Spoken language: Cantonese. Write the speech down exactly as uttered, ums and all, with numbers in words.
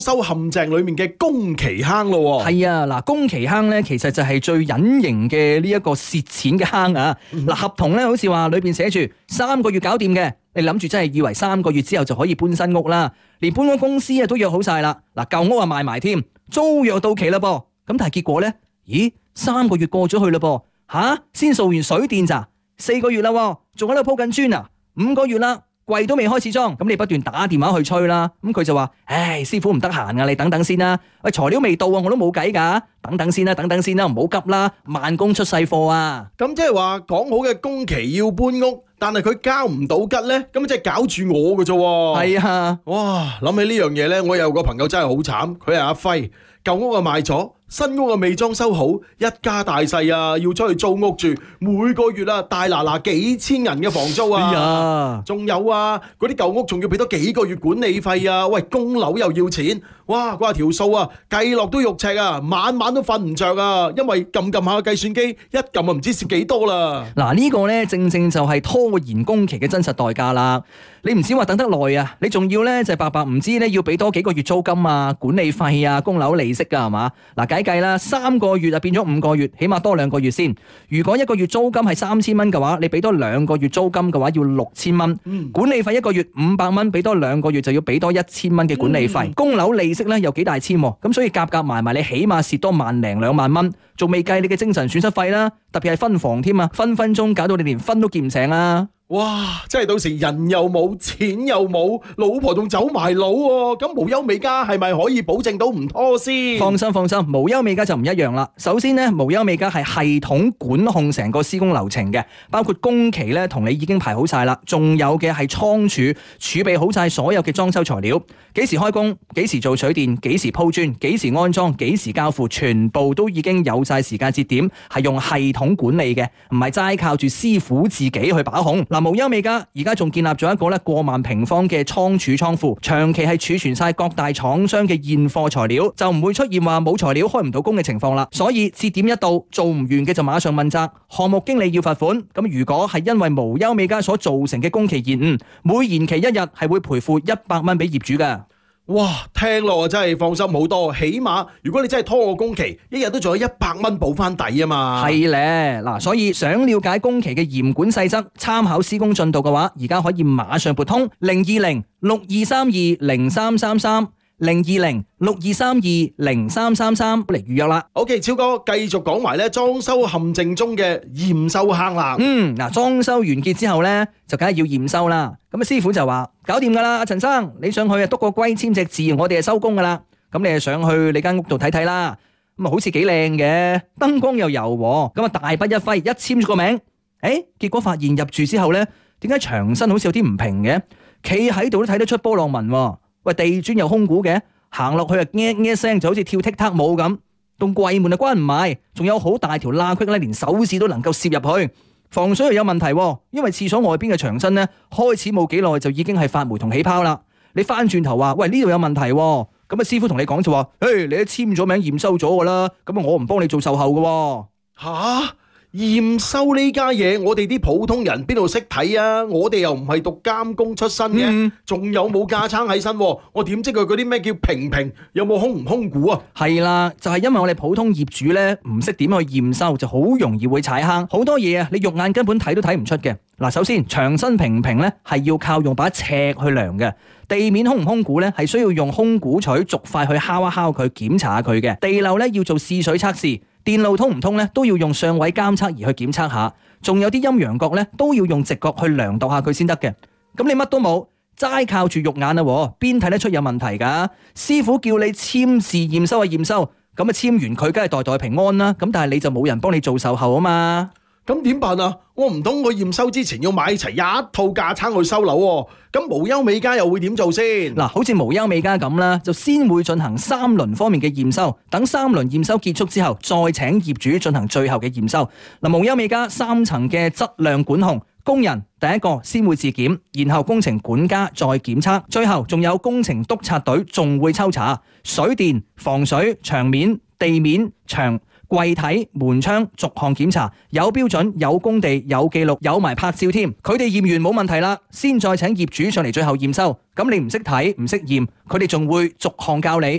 修陷阱裏面嘅宮崎坑咯。 係啊，嗱，宮崎坑咧，其實就係最隱形嘅呢一個蝕錢嘅坑啊。嗱、嗯，合同咧好似話裏邊寫住三個月搞掂嘅，你諗住真係以為三個月之後就可以搬新屋啦，連搬屋公司啊都約好晒啦。嗱，舊屋啊賣埋添，租約到期啦噃。咁但係結果咧，咦，三個月過咗去啦噃，吓先掃完水電咋？四個月啦，仲喺度鋪緊磚啊，五個月啦。櫃都未開始裝，咁你不斷打電話去催啦，咁佢就話：唉，師傅唔得閒啊，你等等先啦。喂，材料未到啊，我都冇計噶，等等先啦，等等先啦，唔好急啦，慢工出細貨啊。 咁即係話講好嘅工期要搬屋，但係佢交唔到吉咧，咁即係搞住我㗎啫。 係啊， 哇，諗起呢樣嘢咧，我有個朋友真係好慘，佢係阿輝，舊屋啊賣咗。新屋啊未裝修好，一家大細啊要出去租屋住，每個月啊大嗱嗱幾千銀嘅房租啊，仲、哎、有啊嗰啲舊屋仲要俾多幾個月管理費啊，喂供樓又要錢，哇嗰條數啊計落都肉赤啊，晚晚都瞓唔着啊，因為撳撳下計算機一撳啊唔知蝕幾多啦。 嗱呢個呢，正正就係拖延工期嘅真實代價啦。你唔止話等得耐啊，你仲要呢，就係白白唔知呢要俾多幾個月租金啊、管理費啊、供樓利息噶係嘛？嗱計計啦，三個月就變咗五個月，起碼多兩個月先。如果一個月租金係三千蚊嘅話，你俾多兩個月租金嘅話要六千蚊。嗯、管理費一個月五百蚊，俾多兩個月就要俾多一千蚊嘅管理費。供樓、嗯、利息呢又幾大千，咁所以夾夾埋埋你起碼蝕多萬零兩萬蚊，仲未計你嘅精神損失費啦。特別係分房添啊，分分鐘搞到你連分都結唔成啊！ 哇！真係到時人又冇，錢又冇，老婆仲走埋佬喎。咁無憂美家係咪可以保證到唔拖先？ 放心放心，無憂美家就唔一樣啦。首先呢，無憂美家係系統管控成個施工流程嘅，包括工期咧同你已經排好晒啦，仲有嘅係倉儲儲備好晒所有嘅裝修材料，幾時開工，幾時做水電，幾時鋪磚，幾時安裝，幾時交付，全部都已經有晒時間節點，係用系統管理嘅，唔係齋靠住師傅自己去把控。嗱，無憂美家而家仲建立咗一個咧過萬平方嘅倉儲倉庫，長期係儲存晒各大廠商嘅現貨材料，就唔會出現話冇材料開唔到工嘅情況啦。所以節點一到做唔完嘅就馬上問責，項目經理要罰款。咁如果係因為無憂美家所造成嘅工期延誤，每延期一日係會賠付一百蚊俾業主噶。 哇，聽落真係放心好多，起碼如果你真係拖我工期，一日都仲有一百蚊補翻底啊嘛。 係咧，嗱，所以想了解工期嘅嚴管細則，參考施工進度嘅話，而家可以馬上撥通零二零六二三二零三三三。零二零六二三二零三三三嚟預約啦。 OK， 超哥繼續講埋咧裝修陷阱中嘅驗收坑啦。 嗯，嗱，裝修完結之後咧，就梗係要驗收啦。咁啊，師傅就話搞掂噶啦，阿陳生，你上去啊篤個龜簽隻字，我哋就收工噶啦。咁你啊上去你間屋度睇睇啦。咁啊好似幾靚嘅，燈光又柔和。咁啊大筆一揮，一簽咗個名。誒，結果發現入住之後咧，點解牆身好似有啲唔平嘅？企喺度都睇得出波浪紋。喂，地磚又空鼓嘅，行落去啊，nghe nghe聲就好似跳踢踏舞咁。棟櫃門啊關唔埋，仲有好大條罅隙咧，連手指都能夠攝入去。防水又有問題，因為廁所外邊嘅牆身咧，開始冇幾耐就已經係發霉同起泡啦。你翻轉頭話，喂，呢度有問題，咁啊師傅同你講就話，誒，你都簽咗名驗收咗噶啦，咁啊我唔幫你做售後噶。 吓？驗收呢家嘢，我哋啲普通人邊度識睇啊？我哋又唔係讀監工出身嘅，仲、嗯、有冇架撐喺身？我點知佢嗰啲咩叫平平，有冇空唔空鼓啊？ 係啦，就係、是、因為我哋普通業主咧唔識點去驗收，就好容易會踩坑。好多嘢啊，你肉眼根本睇都睇唔出嘅。嗱，首先牆身平唔平咧，係要靠用把尺去量嘅。地面空唔空鼓咧，係需要用空鼓錘逐塊去敲一敲佢，檢查下佢嘅。地漏咧要做試水測試。電路通唔通咧，都要用上位監測儀去檢測下，仲有啲陰陽角咧，都要用直角去量度下佢先得嘅。咁你乜都冇，齋靠住肉眼啊，邊睇得出有問題噶？師傅叫你簽字驗收啊驗收，咁啊簽完佢，梗係代代平安啦。咁但係你就冇人幫你做售後啊嘛。 咁點辦啊？我唔通我驗收之前要買齊一套架撐去收樓喎？咁無憂美家又會點做先？ 嗱，好似無憂美家咁啦，就先會進行三輪方面嘅驗收，等三輪驗收結束之後，再請業主進行最後嘅驗收。嗱，無憂美家三層嘅質量管控，工人第一個先會自檢，然後工程管家再檢測，最後仲有工程督察隊仲會抽查水電、防水、牆面、地面、牆、櫃體、門窗逐項檢查，有標準、有工地、有記錄、有埋拍照添。佢哋驗完冇問題啦，先再請業主上嚟最後驗收。咁你唔識睇唔識驗，佢哋仲會逐項教你